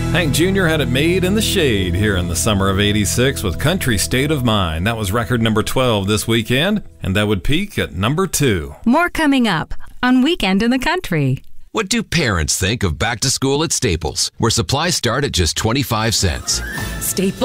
Hank Jr. had it made in the shade here in the summer of '86 with Country State of Mind. That was record number 12 this weekend, and that would peak at number 2. More coming up on Weekend in the Country. What do parents think of back to school at Staples, where supplies start at just 25 cents? Staples.